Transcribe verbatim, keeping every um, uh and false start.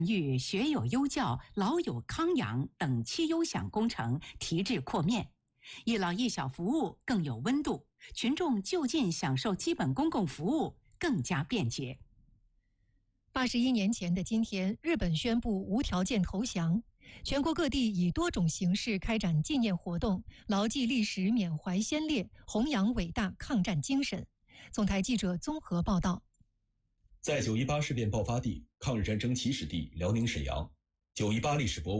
育学有优教、老有康养等七优享工程提质扩面，一老一小服务更有温度，群众就近享受基本公共服务更加便捷。 八十一年前的今天，日本宣布无条件投降，全国各地以多种形式开展纪念活动，牢记历史，缅怀先烈，弘扬伟大抗战精神。总台记者综合报道。 在九一八事变爆发地、抗日战争起始地辽宁沈阳，九一八历史博物